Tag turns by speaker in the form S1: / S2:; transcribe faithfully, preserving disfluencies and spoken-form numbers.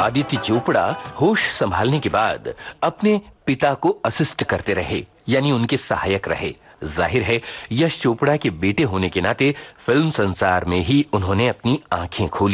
S1: आदित्य चोपड़ा होश संभालने के बाद अपने पिता को असिस्ट करते रहे, यानी उनके सहायक रहे। जाहिर है यश चोपड़ा के बेटे होने के नाते फिल्म संसार में ही उन्होंने अपनी आंखें खोली।